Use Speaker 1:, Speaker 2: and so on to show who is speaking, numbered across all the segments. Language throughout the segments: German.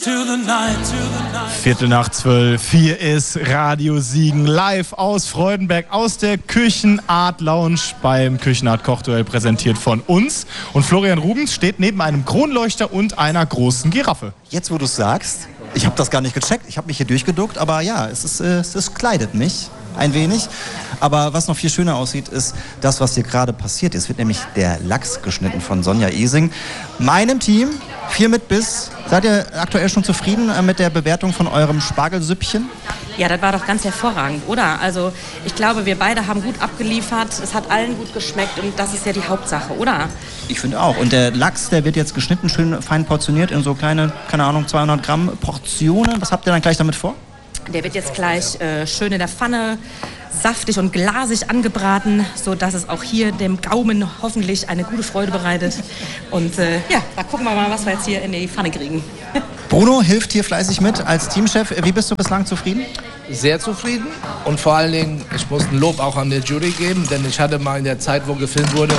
Speaker 1: 11:45. Hier ist Radio Siegen live aus Freudenberg, aus der Küchenart Lounge beim Küchenart Kochduell, präsentiert von uns. Und Florian Rubens steht neben einem Kronleuchter und einer großen Giraffe.
Speaker 2: Jetzt, wo du es sagst, ich habe das gar nicht gecheckt, ich habe mich hier durchgeduckt, aber ja, es kleidet mich ein wenig. Aber was noch viel schöner aussieht, ist das, was hier gerade passiert. Es wird nämlich der Lachs geschnitten von Sonja Esing. Meinem Team, 4 mit Biss. Seid ihr aktuell schon zufrieden mit der Bewertung von eurem Spargelsüppchen?
Speaker 3: Ja, das war doch ganz hervorragend, oder? Also ich glaube, wir beide haben gut abgeliefert. Es hat allen gut geschmeckt und das ist ja die Hauptsache, oder?
Speaker 2: Ich finde auch. Und der Lachs, der wird jetzt geschnitten, schön fein portioniert in so kleine, keine Ahnung, 200 Gramm Portionen. Was habt ihr dann gleich damit vor?
Speaker 3: Der wird jetzt gleich schön in der Pfanne saftig und glasig angebraten, sodass es auch hier dem Gaumen hoffentlich eine gute Freude bereitet. Und ja, da gucken wir mal, was wir jetzt hier in die Pfanne kriegen.
Speaker 2: Bruno hilft hier fleißig mit als Teamchef. Wie bist du bislang zufrieden?
Speaker 4: Sehr zufrieden und vor allen Dingen, ich muss ein Lob auch an die Jury geben, denn ich hatte mal in der Zeit, wo gefilmt wurde,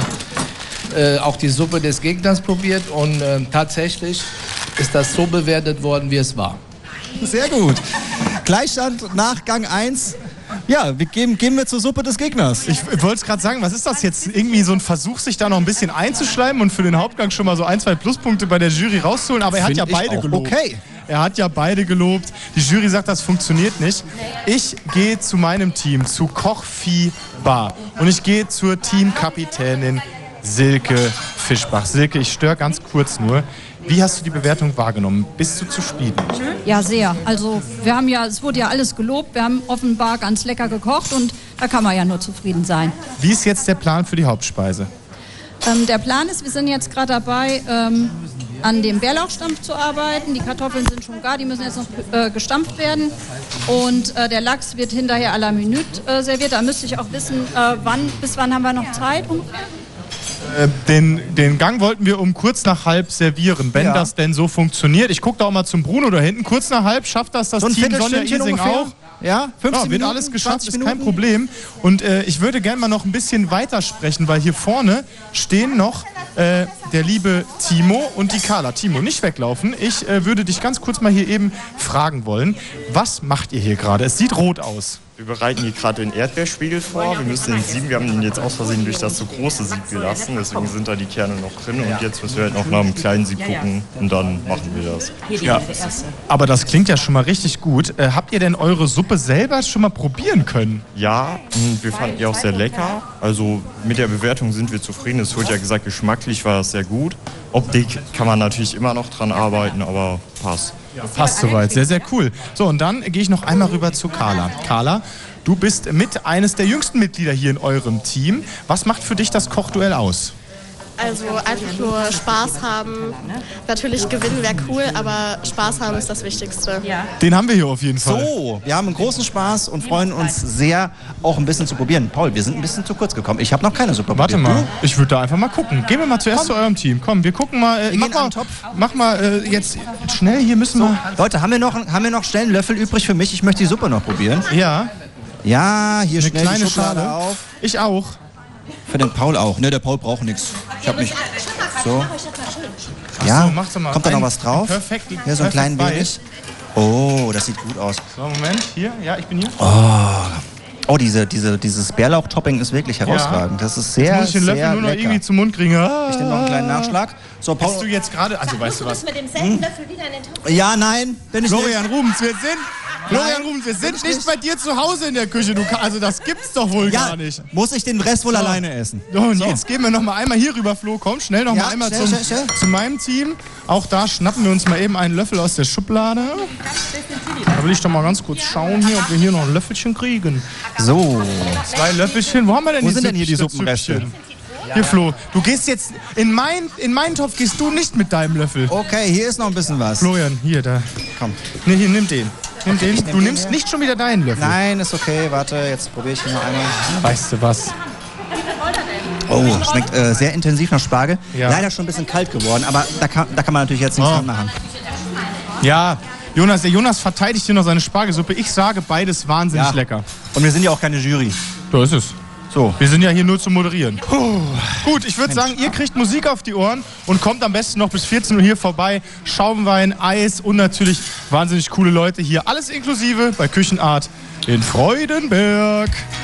Speaker 4: auch die Suppe des Gegners probiert und tatsächlich ist das so bewertet worden, wie es war.
Speaker 2: Sehr gut. Gleichstand nach Gang 1. Ja, gehen wir zur Suppe des Gegners.
Speaker 1: Ich wollte es gerade sagen, was ist das jetzt? Irgendwie so ein Versuch, sich da noch ein bisschen einzuschleimen und für den Hauptgang schon mal so 1-2 Pluspunkte bei der Jury rauszuholen. Aber er hat ja beide gelobt.
Speaker 2: Okay.
Speaker 1: Er hat ja beide gelobt. Die Jury sagt, das funktioniert nicht. Ich gehe zu meinem Team, zu Kochvieh Bar. Und ich gehe zur Teamkapitänin Silke Fischbach. Silke, ich störe ganz kurz nur. Wie hast du die Bewertung wahrgenommen? Bist du zufrieden?
Speaker 5: Ja, sehr. Also es wurde ja alles gelobt. Wir haben offenbar ganz lecker gekocht und da kann man ja nur zufrieden sein.
Speaker 1: Wie ist jetzt der Plan für die Hauptspeise?
Speaker 5: Der Plan ist, wir sind jetzt gerade dabei, an dem Bärlauchstampf zu arbeiten. Die Kartoffeln sind schon gar, die müssen jetzt noch gestampft werden. Und der Lachs wird hinterher à la minute serviert. Da müsste ich auch wissen, bis wann haben wir noch Zeit ungefähr?
Speaker 1: Den Gang wollten wir um kurz nach halb servieren, wenn das denn so funktioniert. Ich gucke da auch mal zum Bruno da hinten. Kurz nach halb schafft das
Speaker 2: so
Speaker 1: Team Sonja Esing auch.
Speaker 2: Ja, 15
Speaker 1: wird
Speaker 2: Minuten,
Speaker 1: alles geschafft, ist kein
Speaker 2: Minuten.
Speaker 1: Problem. Und ich würde gerne mal noch ein bisschen weitersprechen, weil hier vorne stehen noch der liebe Timo und die Carla. Timo, nicht weglaufen. Ich würde dich ganz kurz mal hier eben fragen wollen. Was macht ihr hier gerade? Es sieht rot aus.
Speaker 6: Wir bereiten hier gerade den Erdbeerspiegel vor. Wir müssen den sieben. Wir haben ihn jetzt aus Versehen durch das so große Sieb gelassen. Deswegen sind da die Kerne noch drin. Und jetzt müssen wir halt noch nach einem kleinen Sieb gucken. Und dann machen wir das.
Speaker 1: Ja, aber das klingt ja schon mal richtig gut. Habt ihr denn eure Suppe selber schon mal probieren können?
Speaker 6: Ja, wir fanden die auch sehr lecker. Also mit der Bewertung sind wir zufrieden. Es wurde ja gesagt, geschmacklich war das sehr gut. Optik kann man natürlich immer noch dran arbeiten, aber passt.
Speaker 1: Ja, passt soweit. Sehr, sehr cool. So, und dann gehe ich noch einmal rüber zu Carla. Carla, du bist mit eines der jüngsten Mitglieder hier in eurem Team. Was macht für dich das Kochduell aus?
Speaker 7: Also einfach nur Spaß haben. Natürlich gewinnen wäre cool, aber Spaß haben ist das Wichtigste. Ja.
Speaker 1: Den haben wir hier auf jeden Fall.
Speaker 2: So, wir haben einen großen Spaß und freuen uns sehr, auch ein bisschen zu probieren. Paul, wir sind ein bisschen zu kurz gekommen. Ich habe noch keine Suppe
Speaker 1: Warte
Speaker 2: probiert.
Speaker 1: mal, ich würde da einfach mal gucken. Gehen wir mal zuerst zu eurem Team. Komm, wir gucken mal. Mach mal jetzt schnell, hier müssen wir...
Speaker 2: Leute, haben wir noch schnell einen Löffel übrig für mich? Ich möchte die Suppe noch probieren.
Speaker 1: Ja.
Speaker 2: Ja, hier
Speaker 1: eine
Speaker 2: schnell
Speaker 1: kleine
Speaker 2: die Schublade
Speaker 1: Schale
Speaker 2: auf.
Speaker 1: Ich auch.
Speaker 2: Für den Paul auch. Ne, der Paul braucht nichts. Ich hab nicht. So.
Speaker 1: Ja, mach doch mal.
Speaker 2: Kommt da noch was drauf?
Speaker 1: Perfekt.
Speaker 2: Hier so ein klein wenig. Oh, das sieht gut aus.
Speaker 1: So, Moment. Hier. Ja, ich bin hier.
Speaker 2: Oh, dieses Bärlauch-Topping ist wirklich herausragend. Das ist sehr,
Speaker 1: jetzt muss ich den Löffel
Speaker 2: sehr
Speaker 1: nur noch
Speaker 2: lecker.
Speaker 1: irgendwie zum Mund kriegen.
Speaker 2: Ich nehme noch einen kleinen Nachschlag. So, Paul.
Speaker 1: Bist du jetzt gerade... Also, weißt du was?
Speaker 7: Mit demselben Löffel wieder in den Topf.
Speaker 2: Ja, nein, bin ich
Speaker 1: Florian
Speaker 2: nicht.
Speaker 1: Rubens, wir sind nicht bei dir zu Hause in der Küche. Also das gibt's doch wohl gar nicht.
Speaker 2: Muss ich den Rest wohl alleine essen?
Speaker 1: So, und jetzt gehen wir noch mal einmal hier rüber, Flo. Komm, schnell noch mal einmal
Speaker 2: schnell.
Speaker 1: zu meinem Team. Auch da schnappen wir uns mal eben einen Löffel aus der Schublade. Da will ich doch mal ganz kurz schauen hier, ob wir hier noch ein Löffelchen kriegen.
Speaker 2: So.
Speaker 1: 2 Löffelchen. Wo haben wir denn
Speaker 2: Wo sind denn hier die Suppenreste?
Speaker 1: Hier, Flo, du gehst jetzt in meinen Topf gehst du nicht mit deinem Löffel.
Speaker 2: Okay, hier ist noch ein bisschen was.
Speaker 1: Florian, hier, da.
Speaker 2: Komm.
Speaker 1: Nee, hier, nimm den. Du nimmst nicht schon wieder deinen Löffel.
Speaker 2: Nein, ist okay. Warte, jetzt probiere ich hier noch einmal.
Speaker 1: Weißt du was?
Speaker 2: Oh, schmeckt sehr intensiv nach Spargel.
Speaker 1: Ja.
Speaker 2: Leider schon ein bisschen kalt geworden, aber da kann man natürlich jetzt nichts dran machen.
Speaker 1: Ja, der Jonas verteidigt hier noch seine Spargelsuppe. Ich sage, beides wahnsinnig lecker.
Speaker 2: Und wir sind ja auch keine Jury.
Speaker 1: So ist es.
Speaker 2: So.
Speaker 1: Wir sind ja hier nur zum Moderieren. Gut, ich würde sagen, ihr kriegt Musik auf die Ohren und kommt am besten noch bis 14 Uhr hier vorbei. Schaumwein, Eis und natürlich wahnsinnig coole Leute hier. Alles inklusive bei Küchenart in Freudenberg.